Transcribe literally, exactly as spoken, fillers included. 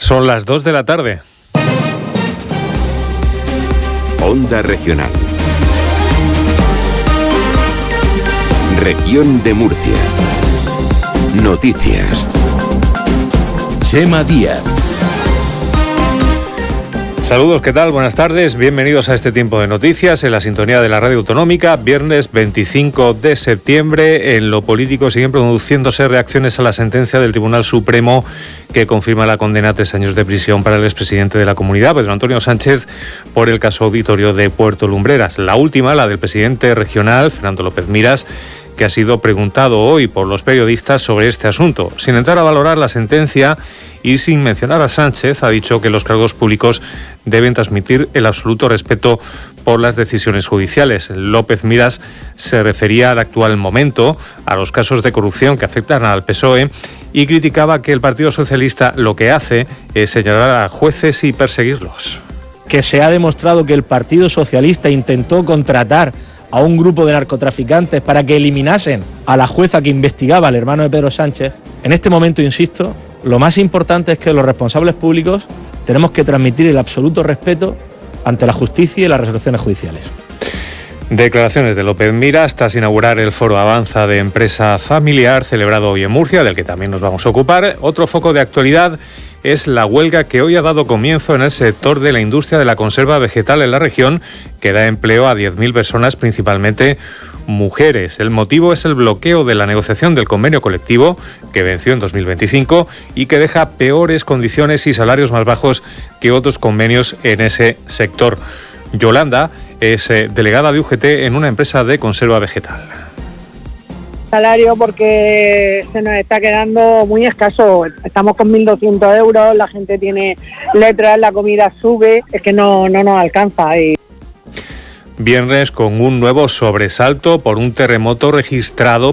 Son las dos de la tarde. Onda Regional. Región de Murcia. Noticias. Chema Díaz. Saludos, ¿qué tal? Buenas tardes, bienvenidos a este tiempo de noticias en la sintonía de la Radio Autonómica. Viernes veinticinco de septiembre, en lo político siguen produciéndose reacciones a la sentencia del Tribunal Supremo que confirma la condena a tres años de prisión para el expresidente de la Comunidad, Pedro Antonio Sánchez, por el caso auditorio de Puerto Lumbreras. La última, la del presidente regional, Fernando López Miras, que ha sido preguntado hoy por los periodistas sobre este asunto. Sin entrar a valorar la sentencia y sin mencionar a Sánchez, ha dicho que los cargos públicos deben transmitir el absoluto respeto por las decisiones judiciales. López Miras se refería al actual momento, a los casos de corrupción que afectan al P S O E, y criticaba que el Partido Socialista lo que hace es señalar a jueces y perseguirlos. Que se ha demostrado que el Partido Socialista intentó contratar a un grupo de narcotraficantes para que eliminasen a la jueza que investigaba al hermano de Pedro Sánchez. En este momento, insisto, lo más importante es que los responsables públicos tenemos que transmitir el absoluto respeto ante la justicia y las resoluciones judiciales. Declaraciones de López Miras tras inaugurar el Foro Avanza de Empresa Familiar celebrado hoy en Murcia, del que también nos vamos a ocupar. Otro foco de actualidad es la huelga que hoy ha dado comienzo en el sector de la industria de la conserva vegetal en la región, que da empleo a diez mil personas, principalmente mujeres. El motivo es el bloqueo de la negociación del convenio colectivo, que venció en dos mil veinticinco y que deja peores condiciones y salarios más bajos que otros convenios en ese sector. Yolanda es eh, delegada de U G T en una empresa de conserva vegetal. Salario porque se nos está quedando muy escaso, estamos con mil doscientos euros, la gente tiene letras, la comida sube, es que no, no nos alcanza. Y... Viernes con un nuevo sobresalto por un terremoto registrado